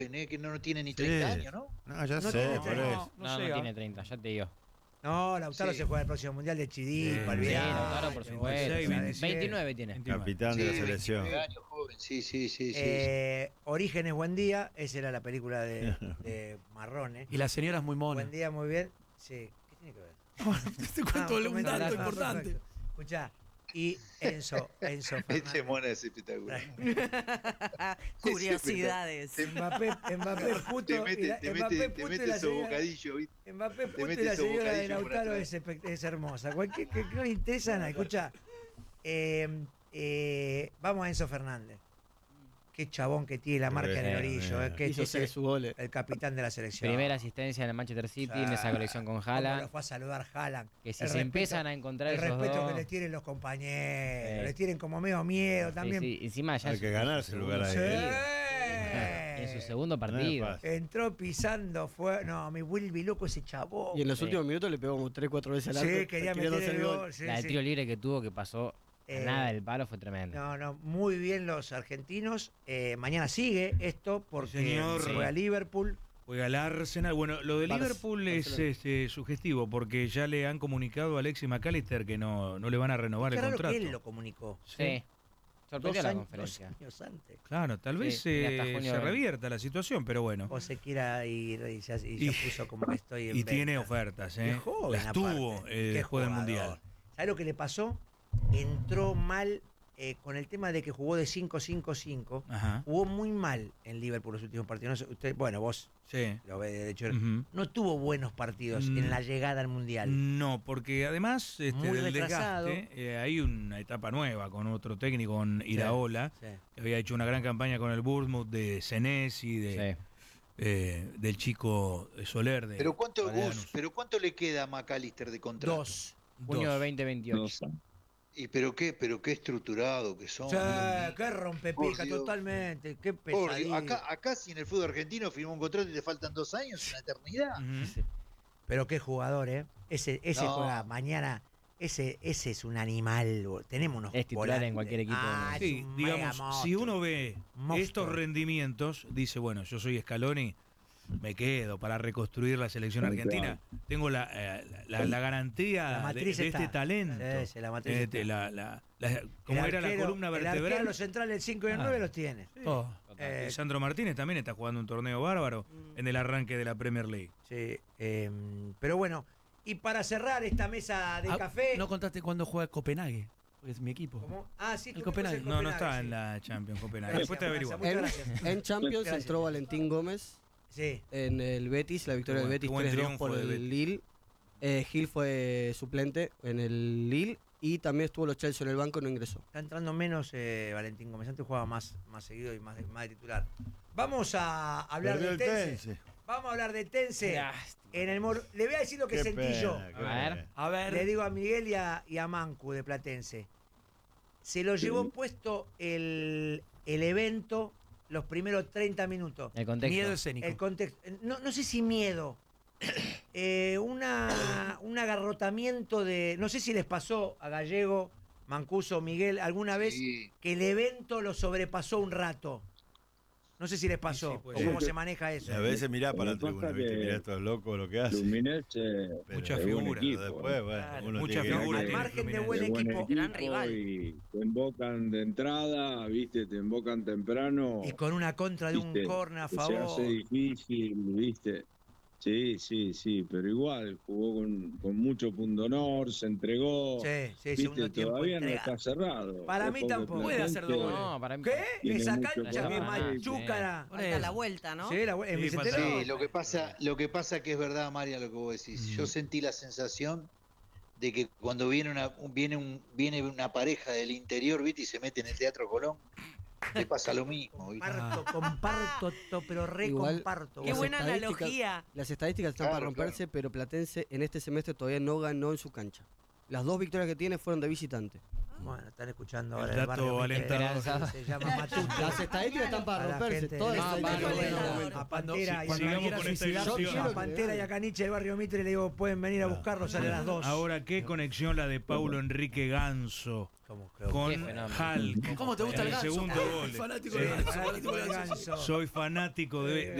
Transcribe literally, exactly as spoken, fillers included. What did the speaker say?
¿eh? Que no, no tiene ni treinta Sí. años, ¿no? No, ya No sé, tiene por treinta. eso. No, no, no tiene treinta, ya te digo. No, Lautaro Sí. se juega el próximo mundial de Chidí, Sí, para Sí, olvidar. Lautaro, por supuesto. veintiséis, veintiséis, veintinueve tiene. Capitán de la selección. veintinueve años, joven. Sí, sí, sí, sí. Eh, Orígenes, buen día. Esa era la película de, de Marrone. Y la señora es muy mona. Buen día, muy bien. Sí. ¿Qué tiene que ver? Te cuento un comentario. dato Ah, importante. perfecto. Escuchá. Y Enzo, Enzo Este Fernández. mono es espectacular. Curiosidades. Mbappé, Mbappé puto. Te mete, y la- te Mbappé mete, te puto mete y la esos señora- bocadillos, ¿viste? Mbappé puto mete y la esos señora de bocadillos por Lautaro atrás. es, espe- es hermosa. Cualquier que no le interesa nada. Escucha, eh, eh, vamos a Enzo Fernández. Qué chabón que tiene la marca en el Bien, orillo. bien. eh, que Hizo es seis el, goles. el capitán de la selección. Primera asistencia en el Manchester City en esa colección con Cómo lo Haaland. fue a saludar Haaland. Que si El se respeto- empiezan a encontrar el esos respeto dos. que le tienen los compañeros. Sí. Le tienen como medio miedo Sí, también. sí, encima ya Hay en que su- ganarse el lugar ahí. Sí. En su segundo No es partido. fácil. Entró pisando, fue. No, me vuelve loco ese chabón. Y en los Sí. últimos minutos le pegó como tres cuatro veces al arco. Sí, quería queriendo meter hacer el gol. gol. sí, La del sí. tiro libre que tuvo, que pasó a Eh, nada del palo, fue tremendo. No, no, muy bien los argentinos. Eh, mañana sigue esto porque Sí, señor. se juega Liverpool. Juega el Arsenal. Bueno, lo de Barça- Liverpool es Barcelona. este, sugestivo porque ya le han comunicado a Alexis McAllister que no, no le van a renovar Qué el raro contrato. que él lo comunicó. Sí. Sorprendió Dos la años, conferencia. dos años antes. Claro, tal vez Sí, y hasta eh, junio se de- revierta la situación, pero bueno. O se quiera ir y ya, y ya Y- puso como que estoy en Y tiene venta. ofertas, Qué ¿eh? joven, Las tuvo aparte. eh, Qué después del jugador. Mundial. ¿Sabes lo que le pasó? Entró mal eh, con el tema de que jugó de cinco cinco cinco. Ajá. Jugó muy mal en Liverpool los últimos partidos. No sé, usted, bueno, vos Sí. lo ve de hecho. Ujú. No tuvo buenos partidos Mm. en la llegada al Mundial. No, porque además este, Muy del retrasado. desgaste, eh, hay una etapa nueva con otro técnico, con Iraola, Sí. que había hecho una gran campaña con el Bournemouth de Senesi, de, Sí. eh, del chico Soler. De Pero cuánto, Valerianus. Gus, pero cuánto le queda a McAllister de contrato. Dos. Junio Dos. de veinte veintiocho. Y pero qué, pero qué estructurado que son. Sí, Dios mío. qué rompepica, Por Dios. totalmente. Qué Por Dios, pesadilla. acá, acá si en el fútbol argentino firmó un contrato y te faltan dos años, una eternidad. Ujú. Pero qué jugador, ¿eh? Ese, ese No. juega mañana. Ese, ese es un animal. boludo. Tenemos unos Es titular volantes. en cualquier equipo. Ah, es Sí, un digamos, mega si monstruo. uno ve Monstruo. estos rendimientos, dice, bueno, yo soy Scaloni, me quedo para reconstruir la selección Sí, argentina. Tengo la, eh, la, la garantía La de, matriz de está. este talento. Sí, sí, la matriz Este, está. la, la- la- como El era la arquero- columna El arquero, vertebral. los centrales, el cinco y el Ah. nueve los tiene. Todo. Eh, Sandro Martínez también está jugando un torneo bárbaro Mm. en el arranque de la Premier League. Sí, eh, pero bueno, y para cerrar esta mesa de Ah, café. No contaste cuándo juega Copenhague, porque es mi equipo. ¿Cómo? Ah, sí, El tuvimos Copenhague. el No, no está Copenhague, en sí. la Champions Copenhague. Gracias, Después te averiguo. Muchas En, gracias. en Champions Gracias. entró Valentín Gómez. Sí. En el Betis, la victoria Qué buen- del Betis qué buen tres dos triunfo por del el Betis. Lille. Eh, Gil fue suplente en el Lille y también estuvo los Chelsea en el banco y no ingresó. Está entrando menos eh, Valentín Gómez. Antes jugaba más, más seguido y más de, más de titular. Vamos a hablar Perdió de el Tense. Tense. Vamos a hablar de Tense. Lástima. En el mor- Le voy a decir lo que Qué sentí pena, yo. qué A ver. pena. A ver. Le digo a Miguel y a, y a Mancu de Platense. Se lo llevó puesto el, el evento los primeros treinta minutos. El contexto. Miedo escénico. El contexto. No, no sé si miedo. Eh, una, un agarrotamiento de. No sé si les pasó a Gallego, Mancuso, Miguel, alguna vez Sí. que el evento lo sobrepasó un rato. No sé si les pasó. Sí, sí, puede o ser. cómo se maneja eso. Y a veces mirá para la Lo que tribuna, pasa ¿viste? que Mirá estos locos lo que hacen. Fluminense Pero Mucha es figura, buen equipo, pero después, bueno, Claro, uno mucha tiene que- figura Al tiene margen de Fluminense. buen de buen equipo. Gran rival. y te embocan de entrada, viste, te embocan temprano. Y con una contra de un viste, corner a Se favor. hace difícil, viste. Sí, sí, sí, pero igual jugó con, con mucho pundonor, se entregó. Sí, sí, viste, segundo tiempo todavía no entregado. está cerrado. Para Ojo mí que tampoco. Puede hacer Platense- dos goles. No, para mí. ¿Qué? Tiene Esa mucho cancha que para hacer. machuca. Por Falta eso. la vuelta, ¿no? Sí, la, en Sí, Bicentenario. falta- Sí, lo que pasa, lo que pasa que es verdad, María, lo que vos decís. Yo sentí la sensación de que cuando viene una, un- viene un, viene una pareja del interior, ¿viste? Y se mete en el Teatro Colón, le pasa lo mismo, ¿viste? Comparto, comparto, to- pero re Igual- comparto. Qué Las buena estadísticas- analogía. Las estadísticas están Claro, para romperse, pero Platense en este semestre todavía no ganó en su cancha. Las dos victorias que tiene fueron de visitante. Bueno, están escuchando El ahora dato barrio Mitre, alentador. se llama Matute. Las estadísticas están para A la romperse. gente Todas de- las No, estadísticas para- en este para- momento. a Pantera y a Sigamos Caniche- con esta Yo ilusión. quiero a que- Pantera y a Caniche del barrio Mitre le digo, pueden venir a buscarlo, sale a las dos. Ahora, ¿qué conexión la de Paulo Enrique Ganso ¿Cómo creo? con Qué fenómeno. Hulk? ¿Cómo te gusta en el ganso? segundo gol? Fanático Sí, del ganso, fanático del ganso. Soy fanático de,